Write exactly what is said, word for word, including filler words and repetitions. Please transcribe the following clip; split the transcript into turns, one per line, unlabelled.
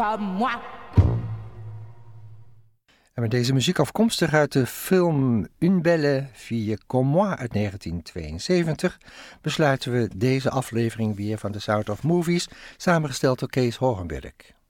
Pas moi.
En met deze muziek afkomstig uit de film Une belle fille comme moi uit negentien tweeënzeventig besluiten we deze aflevering weer van The Sound of Movies, samengesteld door Kees Hogenberg.